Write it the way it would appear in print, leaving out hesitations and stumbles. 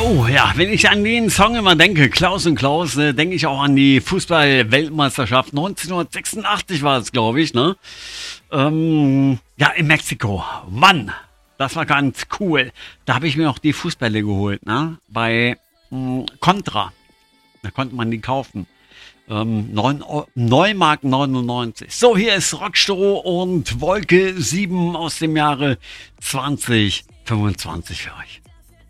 Oh ja, wenn ich an den Song immer denke, Klaus und Klaus, denke ich auch an die Fußball-Weltmeisterschaft. 1986 war es, glaube ich, ne? Ja, in Mexiko. Mann, das war ganz cool. Da habe ich mir noch die Fußbälle geholt, ne? Bei Contra. Da konnte man die kaufen. 9 Mark 99. So, hier ist Rockstroh und Wolke 7 aus dem Jahre 2025 für euch.